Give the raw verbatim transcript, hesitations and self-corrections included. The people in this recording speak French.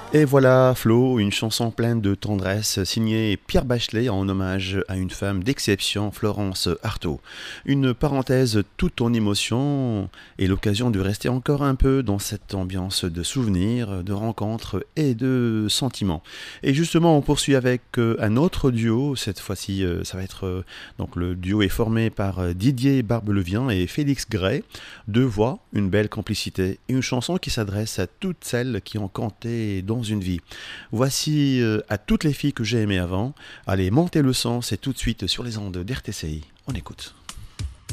Et voilà, Flo, une chanson pleine de tendresse signée Pierre Bachelet en hommage à une femme d'exception, Florence Artaud. Une parenthèse toute en émotion et l'occasion de rester encore un peu dans cette ambiance de souvenirs, de rencontres et de sentiments. Et justement, on poursuit avec euh, un autre duo. Cette fois-ci, euh, ça va être euh, donc le duo est formé par euh, Didier Barbelevien et Félix Gray. Deux voix, une belle complicité et une chanson qui s'adresse à toutes celles qui ont compté dans une vie. Voici euh, à toutes les filles que j'ai aimées avant. Allez, montez le son, c'est tout de suite sur les ondes d'R T C I. On écoute.